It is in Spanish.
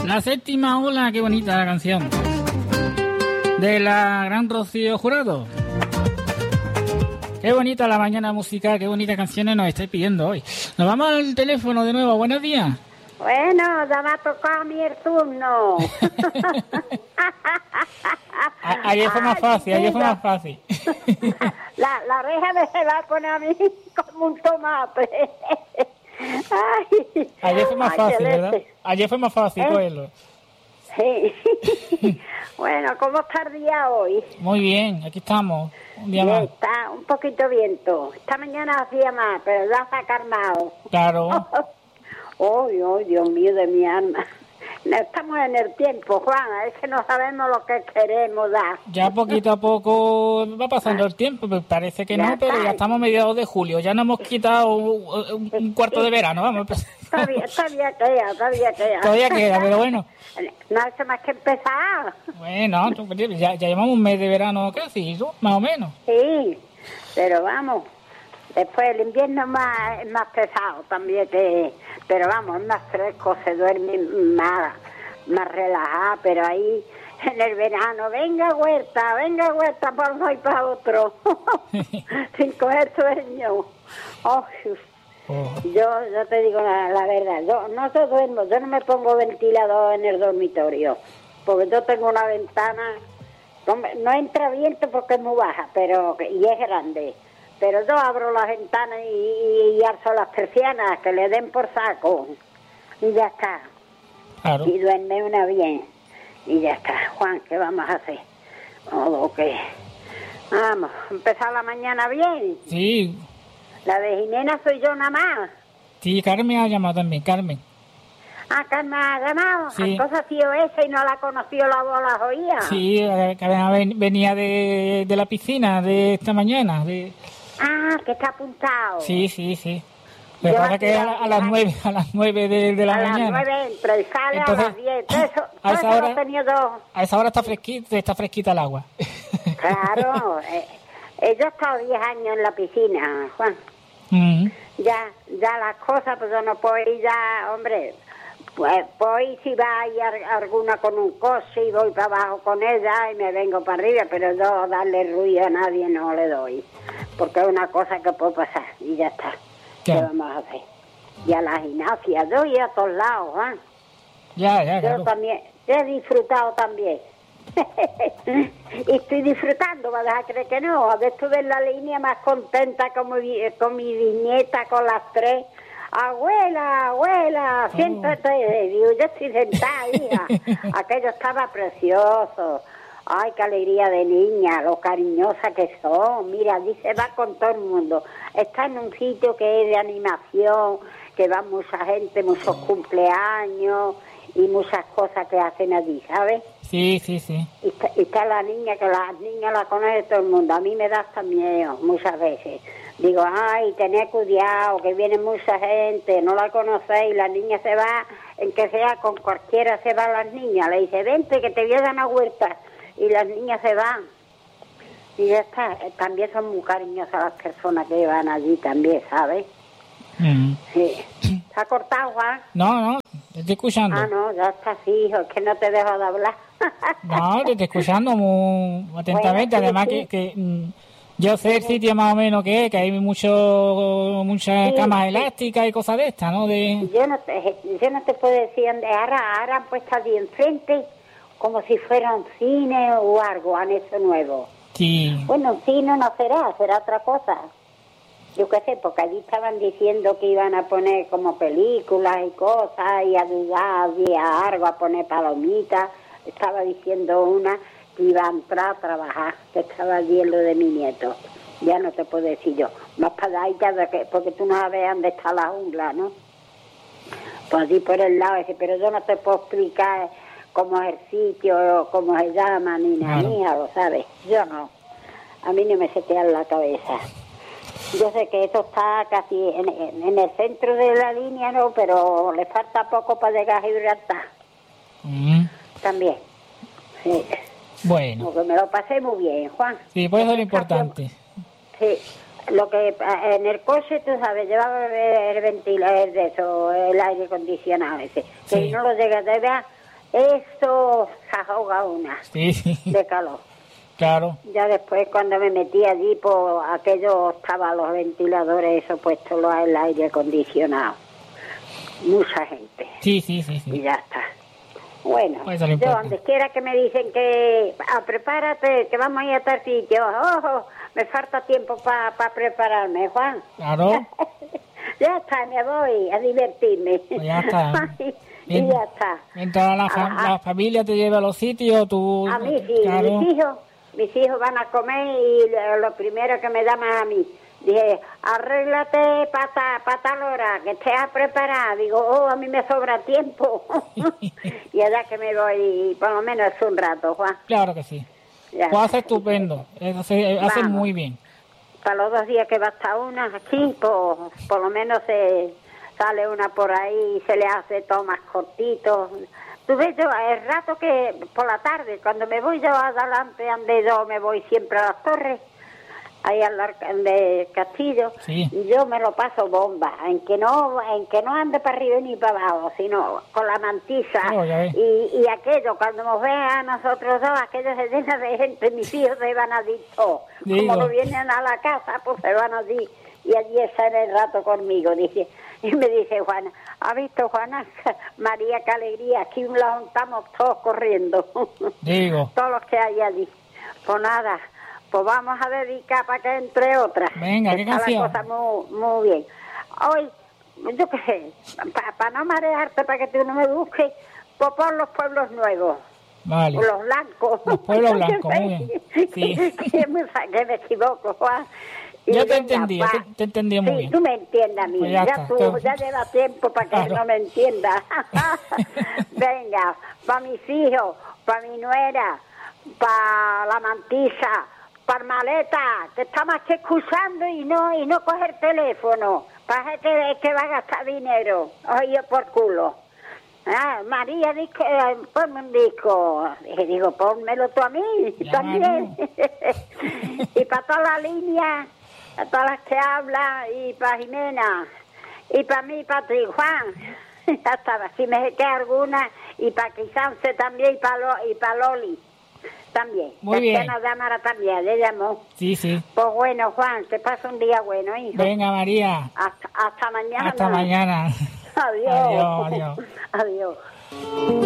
La séptima ola, qué bonita la canción. De la gran Rocío Jurado. Qué bonita la mañana musical, qué bonitas canciones nos estáis pidiendo hoy. Nos vamos al teléfono de nuevo, buenos días. Bueno, ya me ha tocado a mí el turno. Ayer fue más fácil, ayer fue más fácil. La oreja me se va a poner a mí como un tomate. Ay, ayer fue más fácil, ¿verdad? Ayer fue más fácil cogerlo. Sí. Bueno, ¿cómo está el día hoy? Muy bien, aquí estamos. Un día bien, más. Está un poquito viento. Esta mañana hacía más, pero ya se ha calmado. Claro. Oh, Dios mío de mi alma. No estamos en el tiempo, Juana, es que no sabemos lo que queremos dar. Ya poquito a poco va pasando el tiempo, pues parece que ya no, pero ya estamos a mediados de julio, ya nos hemos quitado un cuarto de verano, vamos. Todavía queda. Todavía queda, pero bueno. No hace más que empezar. Bueno, ya llevamos un mes de verano casi, ¿no? Más o menos. Sí, pero vamos. Después el invierno es más pesado también, pero vamos, es más fresco, se duerme más relajado, pero ahí en el verano, venga huerta, para uno y para otro, sin coger sueño. Yo te digo la verdad, yo no duermo, yo no me pongo ventilador en el dormitorio, porque yo tengo una ventana, no entra viento porque es muy baja, y es grande. Pero yo abro las ventanas y alzo las persianas, que le den por saco. Y ya está. Claro. Y duerme una bien. Y ya está. Juan, ¿qué vamos a hacer? Vamos, empezar la mañana bien. Sí. La de Jimena soy yo nada más. Sí, Carmen ha llamado también, Carmen. Ah, Carmen ha llamado. Sí. Entonces ha sido esa y no la conoció, la voz las oía. Sí, Carmen venía de la piscina de esta mañana. Ah, que está apuntado. Sí. Lo que pasa es que a las 9 de la mañana. A las 9 entra y sale. Entonces, a las 10. Eso a esa hora, tenía dos. A esa hora está fresquita el agua. Claro. Yo he estado 10 años en la piscina, Juan. Uh-huh. Ya las cosas, pues yo no puedo ir ya, hombre. Pues ir si va a ir alguna con un coche y voy para abajo con ella y me vengo para arriba, pero yo darle ruido a nadie no le doy, porque es una cosa que puede pasar y ya está. ¿Qué vamos a hacer? Y a la gimnasia, yo y a todos lados, ¿eh? Ya, yo claro. También, he disfrutado también. Y estoy disfrutando, ¿vas a creer que no? A ver, estuve en la línea más contenta con mi nieta, con las tres. Abuela, siéntate. Digo, yo estoy sentada, hija. Aquello estaba precioso. Ay, qué alegría de niña, lo cariñosa que son. Mira, allí se va con todo el mundo. Está en un sitio que es de animación, que va mucha gente, muchos cumpleaños y muchas cosas que hacen allí, ¿sabes? Sí. Y está la niña, que las niñas la conoce todo el mundo. A mí me da hasta miedo muchas veces. Digo, ay, tened cuidado, que viene mucha gente, no la conocéis, la niña se va, en que sea con cualquiera se van las niñas. Le dice, vente, que te voy a dar una vuelta. Y las niñas se van. Y ya está. También son muy cariñosas las personas que van allí también, ¿sabes? Sí. ¿Se ha cortado, Juan? No, te estoy escuchando. Ah, no, ya está, sí, hijo, es que no te dejo de hablar. No, te estoy escuchando muy atentamente. Bueno, además sí. que yo sé el sitio más o menos que hay muchas camas elásticas y cosas de estas, ¿no? Yo no te puedo decir dónde. Ahora han puesto allí enfrente como si fuera un cine o algo, han hecho nuevo. Sí. Bueno, un cine no será otra cosa. Yo qué sé, porque allí estaban diciendo que iban a poner como películas y cosas y ayudar a algo, a poner palomitas. Estaba diciendo una que iba a entrar a trabajar, que estaba allí en lo de mi nieto. Ya no te puedo decir yo. Más para allá, porque tú no sabes dónde está la jungla, ¿no? Pues allí por el lado ese, pero yo no te puedo explicar cómo es el sitio, cómo se llama, ni nada, claro. Lo sabes. Yo no. A mí no me setea en la cabeza. Yo sé que eso está casi en el centro de la línea, ¿no? Pero le falta poco para llegar a Gibraltar. También. Sí. Bueno. Porque me lo pasé muy bien, Juan. Sí, pues eso es lo importante. Sí. Lo que en el coche, tú sabes, llevaba el ventilador de eso, el aire acondicionado ese. Que si no lo llegas a ver, eso se ahoga una Sí, sí, de calor. claro. Ya después cuando me metí allí, pues aquello estaban los ventiladores, eso puesto el aire acondicionado. Mucha gente. Sí, sí, sí, Y sí. ya está. Bueno, Pues eso es lo yo importante. donde quiera que me dicen que prepárate, que vamos a ir a tal sitio. Ojo, me falta tiempo para prepararme, Juan. Claro. Ya está, me voy a divertirme. Pues ya está. Y ya está. Mientras la familia te lleva a los sitios, tú... A mí sí, Claro. mis hijos van a comer y lo primero que me da más a mí. Dije, arréglate para tal hora, que estés preparada. Digo, a mí me sobra tiempo. Y allá que me voy, por lo menos es un rato, Juan. Claro que sí. Ya. Pues hace estupendo. Hace Vamos. muy bien. Para los 2 días que va a estar una aquí, pues por lo menos se sale una por ahí y se le hace todo más cortito. Tú ves, yo el rato que por la tarde, cuando me voy yo adelante, donde yo me voy siempre a las torres, ahí al de Castillo, Sí. yo me lo paso bomba, en que no ande para arriba ni para abajo, sino con la mantisa. Oh, ya ves. Y aquello, cuando nos vean a nosotros dos, aquello se llena de gente, mis hijos se van allí todos. Digo. Como no vienen a la casa, pues se van allí. Y allí están el rato conmigo, dice. Y me dice Juana, ¿ha visto, Juana? María, qué alegría, aquí un lado estamos todos corriendo. Digo. Todos los que hay allí. Pues nada, pues vamos a dedicar para que entre otras. Venga, ¿qué Está canción? la cosa muy bien. Hoy, yo qué sé, para no marearte, para que tú no me busques, pues pon Los Pueblos Nuevos. Vale. Los blancos. Los Pueblos Blancos, muy bien. Sí. Que me equivoco, Juan. Y Yo te venga, entendí, va. te entendí muy Sí, bien. tú me entiendes a mí. Pues ya está, todo. Ya lleva tiempo para que Claro. no me entiendas. Venga, para mis hijos, para mi nuera, para la mantisa, para Maleta, que está más que escuchando y no coger teléfono. Para que va a gastar dinero. Oye, por culo. Ah, María, ponme un disco. Y digo, pónmelo tú a mí Ya, también. Y para toda la línea, a todas las que hablan, y para Jimena, y para mí, para ti, Juan. Hasta si me queda alguna, y para Quizance también, y para Loli también. Muy bien. Que nos llamara también, le llamó. Sí, sí. Pues bueno, Juan, que pase un día bueno, hijo. Venga, María. Hasta mañana. Hasta mañana. Adiós. Adiós, adiós. Adiós.